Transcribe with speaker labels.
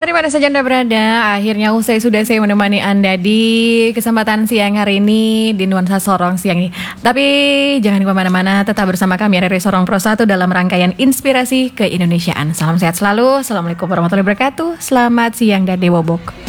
Speaker 1: di mana saja Anda berada, akhirnya sudah saya menemani Anda di kesempatan siang hari ini di Nuansa Sorong siang ini. Tapi jangan kemana-mana, tetap bersama kami RRI Sorong Pro 1 dalam rangkaian Inspirasi Keindonesiaan. Salam sehat selalu, Assalamualaikum warahmatullahi wabarakatuh, selamat siang dan Dewobok.